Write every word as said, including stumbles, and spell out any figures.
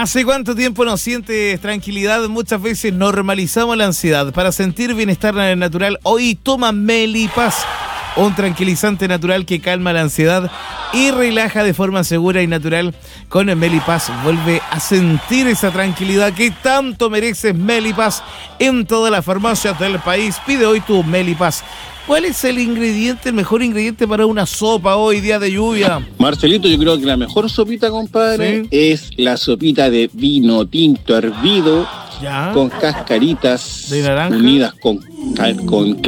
¿Hace cuánto tiempo no sientes tranquilidad? Muchas veces normalizamos la ansiedad. Para sentir bienestar natural, hoy toma Melipas, un tranquilizante natural que calma la ansiedad y relaja de forma segura y natural. Con el Melipas vuelve a sentir esa tranquilidad que tanto mereces. Melipas en todas las farmacias del país. Pide hoy tu Melipas. ¿Cuál es el ingrediente, el mejor ingrediente para una sopa hoy, día de lluvia? Marcelito, yo creo que la mejor sopita, compadre, ¿sí? Es la sopita de vino tinto hervido, ¿ya?, con cascaritas de naranja, unidas con, con